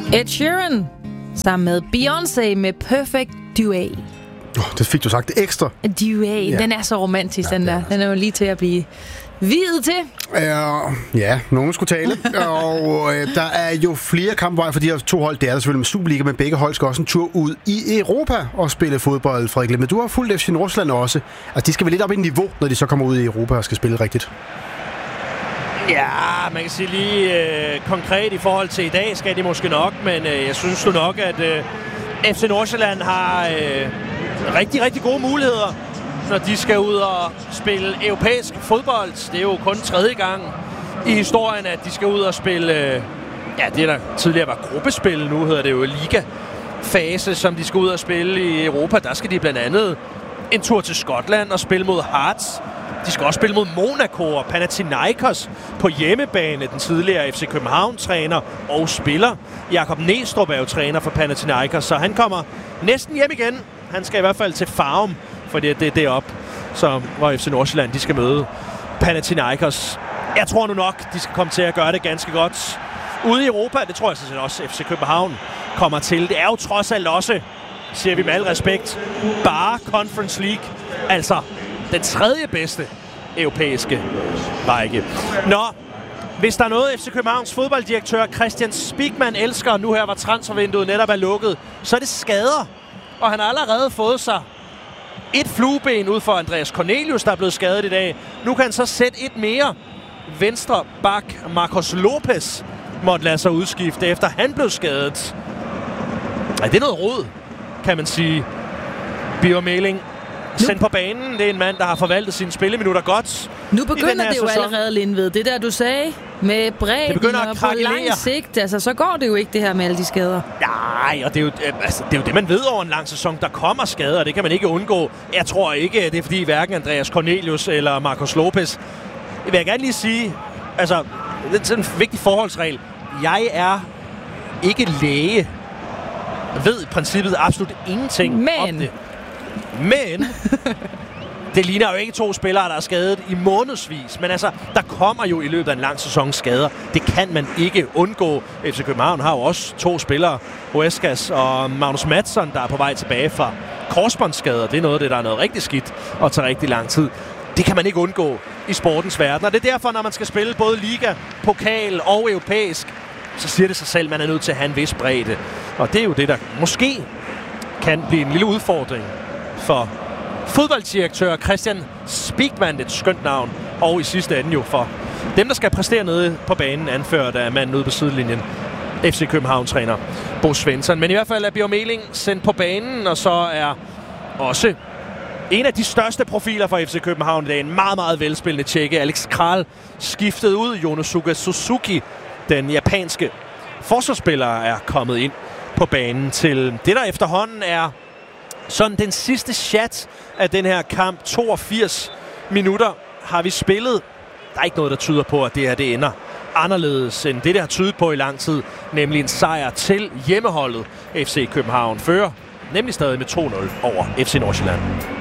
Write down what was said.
Ed Sheeran sammen med Beyoncé med Perfect Duet. Det fik du sagt ekstra. Duet, ja. Den er så romantisk, den der. Den er jo lige til at blive viet til. Ja, nogen skulle tale. Og der er jo flere kampveje for de her to hold. Det er der selvfølgelig med Superliga, men begge hold skal også en tur ud i Europa og spille fodbold, Frederik. Men du har fulgt FC Nordsjælland også. Altså, de skal vel lidt op i niveau, når de så kommer ud i Europa og skal spille rigtigt. Ja, man kan sige lige konkret i forhold til i dag skal de måske nok, men jeg synes du nok, at FC Nordsjælland har rigtig, rigtig gode muligheder, når de skal ud og spille europæisk fodbold. Det er jo kun 3. gang i historien, at de skal ud og spille, det der tidligere var gruppespil, nu hedder det jo liga-fase, som de skal ud og spille i Europa. Der skal de blandt andet en tur til Skotland og spille mod Hearts. De skal også spille mod Monaco og Panathinaikos på hjemmebane. Den tidligere FC København-træner og spiller Jakob Næstrup er jo træner for Panathinaikos, så han kommer næsten hjem igen. Han skal i hvert fald til Farum, fordi det er deroppe, hvor FC Nordsjælland de skal møde Panathinaikos. Jeg tror nu nok, de skal komme til at gøre det ganske godt ude i Europa. Det tror jeg sådan set også, FC København kommer til. Det er jo trods alt også, siger vi med al respekt, bare Conference League. Altså den 3. bedste europæiske række. Nå, hvis der er noget FC Københavns fodbolddirektør Christian Spigman elsker, nu her hvor transfervinduet netop er lukket, så er det skader. Og han har allerede fået sig et flueben ud for Andreas Cornelius, der er blevet skadet i dag. Nu kan han så sætte et mere. Venstre bak Marcos Lopez måtte lade sig udskifte, efter han blev skadet. Ja, det er noget rod, kan man sige. Birger Meling sendt på banen. Det er en mand, der har forvaltet sine spilleminutter godt. Nu begynder det jo allerede, Lindved. Det der, du sagde, med bredden og på lang sigt. Altså, så går det jo ikke, det her med alle de skader. Nej, og det er jo det, man ved over en lang sæson. Der kommer skader, det kan man ikke undgå. Jeg tror ikke, det er fordi hverken Andreas Cornelius eller Marcos Lopez. Jeg vil gerne lige sige, altså, det er sådan en vigtig forholdsregel. Jeg er ikke læge. Jeg ved i princippet absolut ingenting om det. Men det ligner jo ikke 2 spillere, der er skadet i månedsvis. Men altså, der kommer jo i løbet af en lang sæson skader. Det kan man ikke undgå. FC København har jo også 2 spillere, Huescas og Magnus Madsson, der er på vej tilbage fra korsbåndsskader. Det er noget af det, der er noget rigtig skidt og tager rigtig lang tid. Det kan man ikke undgå i sportens verden. Og det er derfor, når man skal spille både liga, pokal og europæisk, så siger det sig selv, at man er nødt til at have en vis bredde. Og det er jo det, der måske kan blive en lille udfordring for fodbolddirektør Christian Spigman, et skønt navn, og i sidste ende jo for dem, der skal præstere nede på banen, anført af manden ude på sidelinjen, FC København-træner Bo Svensson. Men i hvert fald er Birger Meling sendt på banen, og så er også en af de største profiler for FC København i dag, en meget, meget velspillende tjekke, Alex Kral, skiftet ud. Yonosuke Suzuki, den japanske forsvarsspiller, er kommet ind på banen til det, der efterhånden er sådan den sidste chat af den her kamp. 82 minutter har vi spillet. Der er ikke noget, der tyder på, at det her det ender anderledes end det, der har tydet på i lang tid. Nemlig en sejr til hjemmeholdet. FC København fører nemlig stadig med 2-0 over FC Nordsjælland.